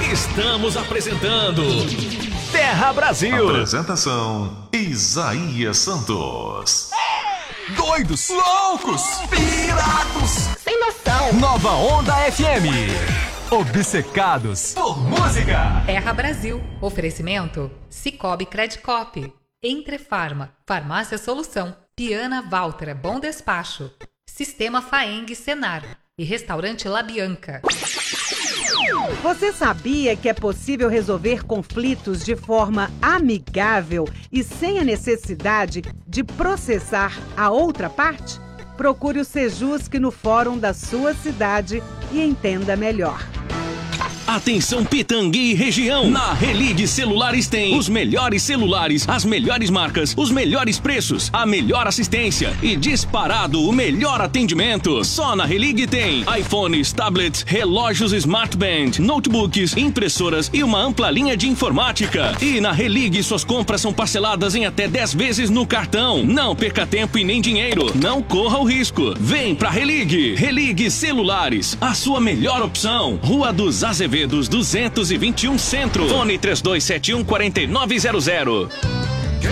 Estamos apresentando Terra Brasil. Apresentação: Isaías Santos. Doidos, loucos, pirados, sem noção. Nova Onda FM. Obcecados por música. Terra Brasil. Oferecimento Cicobi Credicop. Entrefarma. Farmácia Solução. Piana Valtra. Bom Despacho. Sistema Faeng Senar. E Restaurante La Bianca. Você sabia que é possível resolver conflitos de forma amigável e sem a necessidade de processar a outra parte? Procure o Sejusc no fórum da sua cidade e entenda melhor. Atenção Pitangui e região. Na Relig Celulares tem os melhores celulares, as melhores marcas, os melhores preços, a melhor assistência e disparado o melhor atendimento. Só na Relig tem iPhones, tablets, relógios Smart Band, notebooks, impressoras e uma ampla linha de informática. E na Relig suas compras são parceladas em até 10 vezes no cartão. Não perca tempo e nem dinheiro. Não corra o risco. Vem pra Relig. Relig Celulares, a sua melhor opção. Rua dos Azevedos 221 Centro. Fone 3271-4900.